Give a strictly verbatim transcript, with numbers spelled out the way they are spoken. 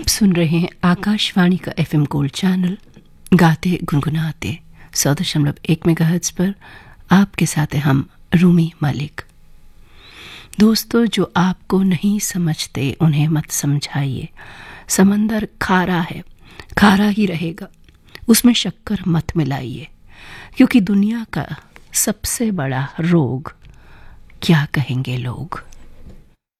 आप सुन रहे हैं आकाशवाणी का एफएम गोल्ड चैनल गाते गुनगुनाते सौ दशमलव एक मेगाहर्ट्ज पर। आपके साथ हैं हम रूमी मलिक। दोस्तों, जो आपको नहीं समझते उन्हें मत समझाइए। समंदर खारा है, खारा ही रहेगा, उसमें शक्कर मत मिलाइए, क्योंकि दुनिया का सबसे बड़ा रोग क्या कहेंगे लोग।